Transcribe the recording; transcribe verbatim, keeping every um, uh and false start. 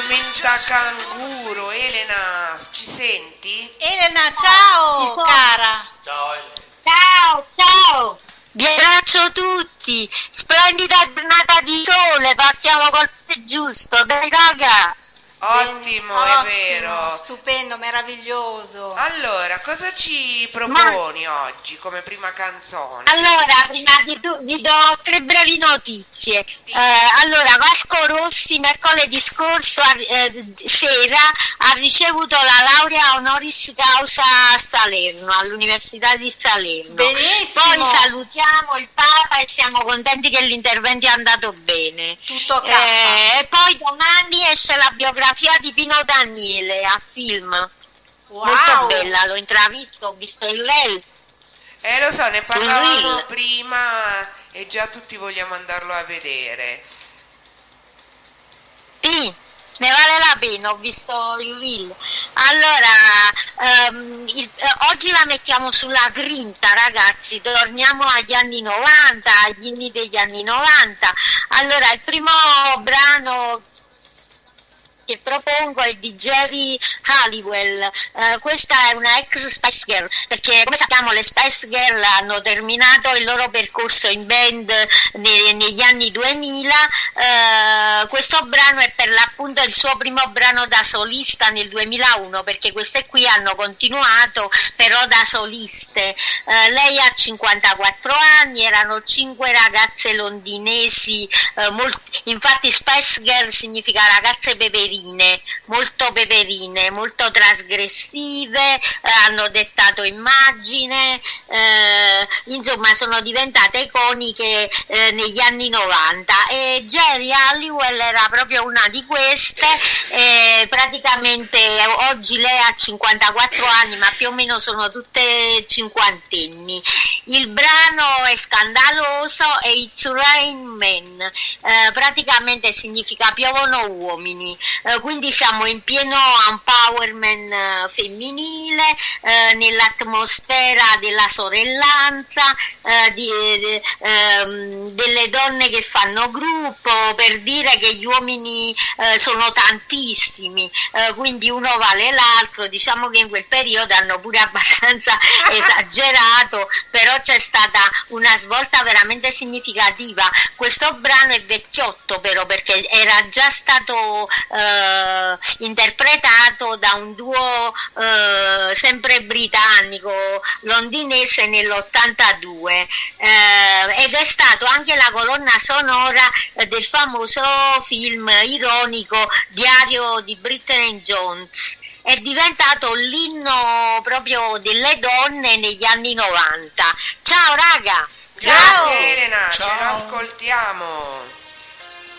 menta canguro. Elena, ci senti? Elena, ciao cara. Ciao Elena. Ciao, ciao. Vi abbraccio tutti. Splendida giornata di sole, partiamo col piede giusto, dai raga. Ottimo, Ottimo, è vero. Stupendo, meraviglioso. Allora, cosa ci proponi Ma... oggi come prima canzone? Allora, prima di tu vi do tre brevi notizie. Eh, allora, Vasco Rossi mercoledì scorso eh, sera ha ricevuto la laurea honoris causa a Salerno, all'Università di Salerno. Benissimo. Poi salutiamo il Papa e siamo contenti che l'intervento è andato bene. Tutto K. Eh, e poi domani esce la biografia di Pino Daniele a film. Wow. Molto bella, l'ho intravisto, ho visto il reel. Eh lo so, ne parlavamo prima e già tutti vogliamo andarlo a vedere. Sì, ne vale la pena, ho visto il reel. Allora, um, il, eh, oggi la mettiamo sulla grinta, ragazzi, torniamo agli anni novanta, agli inni degli anni novanta. Allora, il primo brano che propongo è di Jerry Halliwell. Uh, questa è una ex Spice Girl, perché come sappiamo le Spice Girl hanno terminato il loro percorso in band ne- negli anni duemila. Uh, questo brano è per l'appunto il suo primo brano da solista nel duemilauno, perché queste qui hanno continuato però da soliste. Uh, lei ha cinquantaquattro anni, erano cinque ragazze londinesi, uh, molt- infatti Spice Girl significa ragazze peperine, molto peperine, molto trasgressive, eh, hanno dettato immagine, eh, insomma sono diventate iconiche eh, negli anni novanta, e Jerry Halliwell era proprio una di queste. Eh, praticamente oggi lei ha cinquantaquattro anni, ma più o meno sono tutte cinquantenni. Il brano è scandaloso e It's Rain Men, eh, praticamente significa piovono uomini. Uh, quindi siamo in pieno empowerment uh, femminile, uh, nell'atmosfera della sorellanza, uh, di, de, um, delle donne che fanno gruppo, per dire che gli uomini uh, sono tantissimi, uh, quindi uno vale l'altro. Diciamo che in quel periodo hanno pure abbastanza esagerato, però c'è stata una svolta veramente significativa. Questo brano è vecchiotto però, perché era già stato Uh, interpretato da un duo uh, sempre britannico londinese nell'ottantadue, uh, ed è stato anche la colonna sonora uh, del famoso film ironico Diario di Britney Jones. È diventato l'inno proprio delle donne negli anni novanta. Ciao raga! Ciao Elena, ciao. Ce lo ascoltiamo.